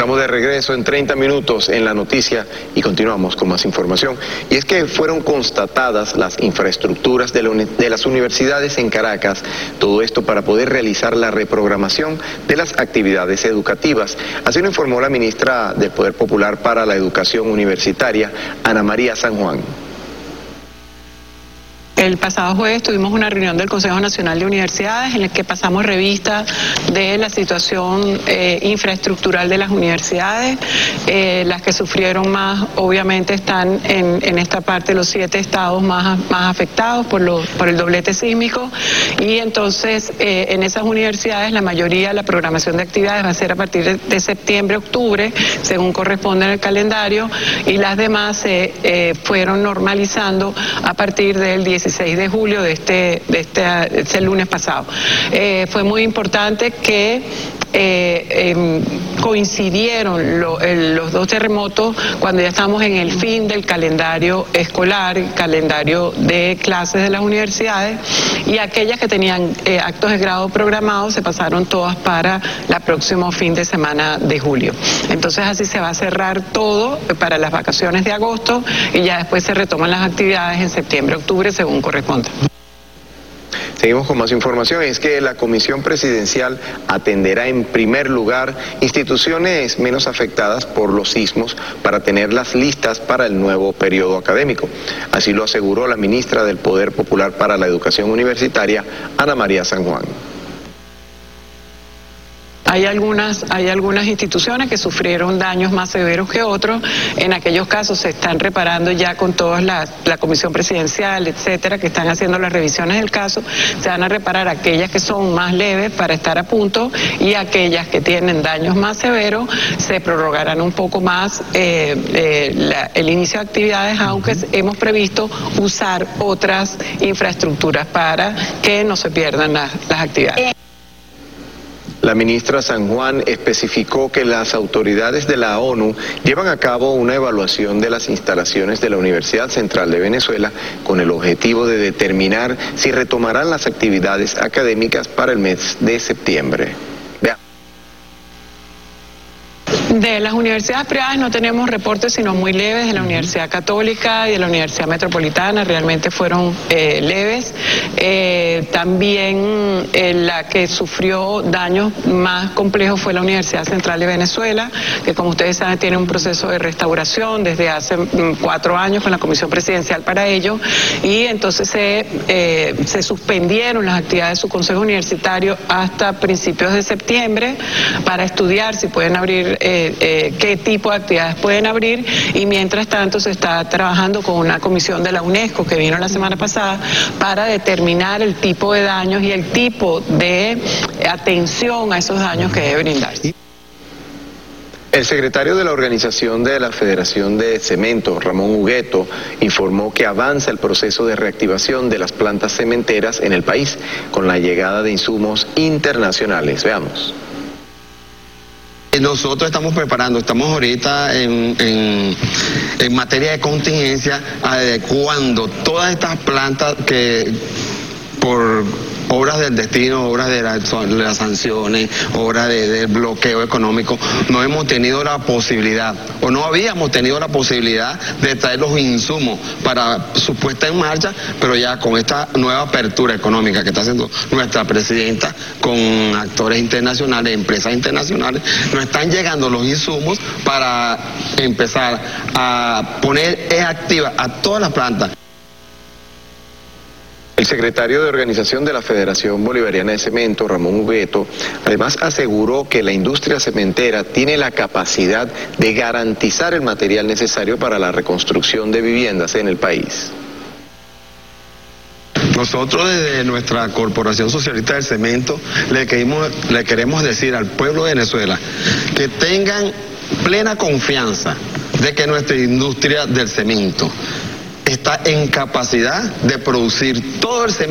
Estamos de regreso en 30 minutos en la noticia y continuamos con más información. Y es que fueron constatadas las infraestructuras de las universidades en Caracas, todo esto para poder realizar la reprogramación de las actividades educativas. Así lo informó la ministra del Poder Popular para la Educación Universitaria, Ana María San Juan. El pasado jueves tuvimos una reunión del Consejo Nacional de Universidades en la que pasamos revista de la situación infraestructural de las universidades. Las que sufrieron más obviamente están en esta parte, los 7 estados más afectados por el doblete sísmico, y entonces en esas universidades la mayoría, la programación de actividades va a ser a partir de septiembre, octubre, según corresponde en el calendario, y las demás se fueron normalizando a partir del 16 de julio de este lunes pasado. Fue muy importante que coincidieron los dos terremotos cuando ya estamos en el fin del calendario escolar, el calendario de clases de las universidades, y aquellas que tenían actos de grado programados se pasaron todas para el próximo fin de semana de julio. Entonces así se va a cerrar todo para las vacaciones de agosto y ya después se retoman las actividades en septiembre, octubre, según corresponda. Seguimos con más información. Es que la Comisión Presidencial atenderá en primer lugar instituciones menos afectadas por los sismos para tenerlas listas para el nuevo periodo académico. Así lo aseguró la ministra del Poder Popular para la Educación Universitaria, Ana María San Juan. Hay algunas instituciones que sufrieron daños más severos que otros. En aquellos casos se están reparando ya con toda la comisión presidencial, etcétera, que están haciendo las revisiones del caso. Se van a reparar aquellas que son más leves para estar a punto, y aquellas que tienen daños más severos se prorrogarán un poco más el inicio de actividades, aunque hemos previsto usar otras infraestructuras para que no se pierdan las actividades. La ministra San Juan especificó que las autoridades de la ONU llevan a cabo una evaluación de las instalaciones de la Universidad Central de Venezuela con el objetivo de determinar si retomarán las actividades académicas para el mes de septiembre. De las universidades privadas no tenemos reportes sino muy leves. De la Universidad Católica y de la Universidad Metropolitana realmente fueron leves. También la que sufrió daños más complejos fue la Universidad Central de Venezuela, que como ustedes saben tiene un proceso de restauración desde hace 4 años con la Comisión Presidencial para ello, y entonces se suspendieron las actividades de su consejo universitario hasta principios de septiembre para estudiar si pueden abrir qué tipo de actividades pueden abrir, y mientras tanto se está trabajando con una comisión de la UNESCO que vino la semana pasada para determinar el tipo de daños y el tipo de atención a esos daños que debe brindarse. El secretario de la Organización de la Federación de Cemento, Ramón Hugueto, informó que avanza el proceso de reactivación de las plantas cementeras en el país con la llegada de insumos internacionales. Veamos. Nosotros estamos preparando, estamos ahorita en materia de contingencia, adecuando todas estas plantas que por obras del destino, obras de las sanciones, obras del bloqueo económico, no hemos tenido la posibilidad, o no habíamos tenido la posibilidad de traer los insumos para su puesta en marcha, pero ya con esta nueva apertura económica que está haciendo nuestra presidenta con actores internacionales, empresas internacionales, nos están llegando los insumos para empezar a poner activa a todas las plantas. El secretario de Organización de la Federación Bolivariana de Cemento, Ramón Hugueto, además aseguró que la industria cementera tiene la capacidad de garantizar el material necesario para la reconstrucción de viviendas en el país. Nosotros desde nuestra Corporación Socialista del Cemento le queremos decir al pueblo de Venezuela que tengan plena confianza de que nuestra industria del cemento está en capacidad de producir todo el cemento